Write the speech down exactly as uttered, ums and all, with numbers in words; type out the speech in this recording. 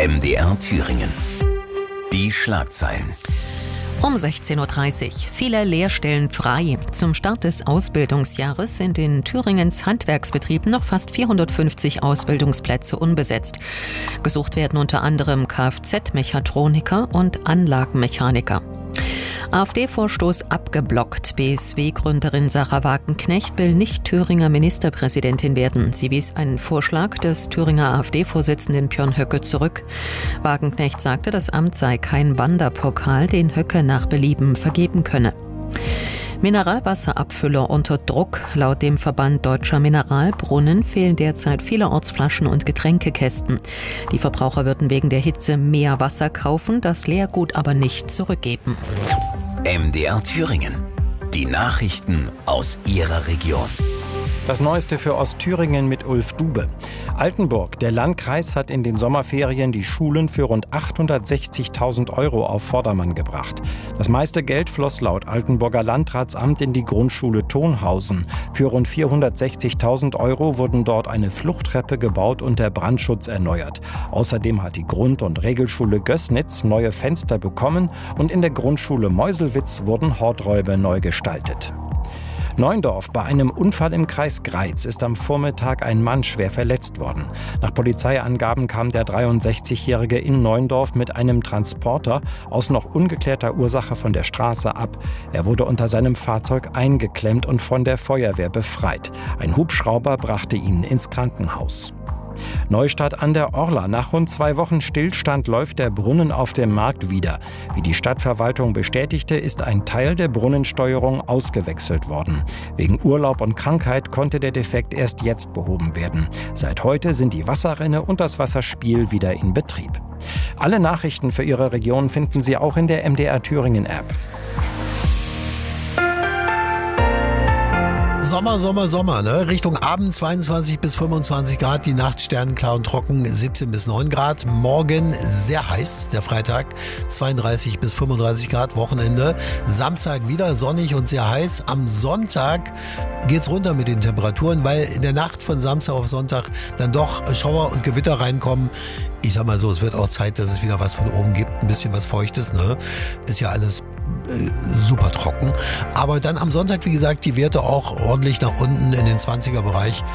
M D R Thüringen. Die Schlagzeilen. Um sechzehn Uhr dreißig. Viele Lehrstellen frei. Zum Start des Ausbildungsjahres sind in Thüringens Handwerksbetrieben noch fast vierhundertfünfzig Ausbildungsplätze unbesetzt. Gesucht werden unter anderem Kfz-Mechatroniker und Anlagenmechaniker. AfD-Vorstoß abgeblockt. B S W-Gründerin Sahra Wagenknecht will nicht Thüringer Ministerpräsidentin werden. Sie wies einen Vorschlag des Thüringer AfD-Vorsitzenden Björn Höcke zurück. Wagenknecht sagte, das Amt sei kein Wanderpokal, den Höcke nach Belieben vergeben könne. Mineralwasserabfüller unter Druck. Laut dem Verband Deutscher Mineralbrunnen fehlen derzeit vielerorts Flaschen und Getränkekästen. Die Verbraucher würden wegen der Hitze mehr Wasser kaufen, das Leergut aber nicht zurückgeben. M D R Thüringen. Die Nachrichten aus Ihrer Region. Das Neueste für Ostthüringen mit Ulf Dube. Altenburg, der Landkreis, hat in den Sommerferien die Schulen für rund achthundertsechzigtausend Euro auf Vordermann gebracht. Das meiste Geld floss laut Altenburger Landratsamt in die Grundschule Tonhausen. Für rund vierhundertsechzigtausend Euro wurden dort eine Fluchttreppe gebaut und der Brandschutz erneuert. Außerdem hat die Grund- und Regelschule Gößnitz neue Fenster bekommen und in der Grundschule Meuselwitz wurden Horträume neu gestaltet. Neundorf. Bei einem Unfall im Kreis Greiz ist am Vormittag ein Mann schwer verletzt worden. Nach Polizeiangaben kam der dreiundsechzigjährige in Neundorf mit einem Transporter aus noch ungeklärter Ursache von der Straße ab. Er wurde unter seinem Fahrzeug eingeklemmt und von der Feuerwehr befreit. Ein Hubschrauber brachte ihn ins Krankenhaus. Neustadt an der Orla. Nach rund zwei Wochen Stillstand läuft der Brunnen auf dem Markt wieder. Wie die Stadtverwaltung bestätigte, ist ein Teil der Brunnensteuerung ausgewechselt worden. Wegen Urlaub und Krankheit konnte der Defekt erst jetzt behoben werden. Seit heute sind die Wasserrinne und das Wasserspiel wieder in Betrieb. Alle Nachrichten für Ihre Region finden Sie auch in der M D R Thüringen App. Sommer, Sommer, Sommer, ne? Richtung Abend zweiundzwanzig bis fünfundzwanzig Grad, die Nacht sternenklar und trocken siebzehn bis neun Grad. Morgen sehr heiß, der Freitag zweiunddreißig bis fünfunddreißig Grad, Wochenende. Samstag wieder sonnig und sehr heiß. Am Sonntag geht's runter mit den Temperaturen, weil in der Nacht von Samstag auf Sonntag dann doch Schauer und Gewitter reinkommen. Ich sag mal so, es wird auch Zeit, dass es wieder was von oben gibt, ein bisschen was Feuchtes, ne? Ist ja alles äh, super trocken. Aber dann am Sonntag, wie gesagt, die Werte auch ordentlich nach unten in den zwanziger Bereich.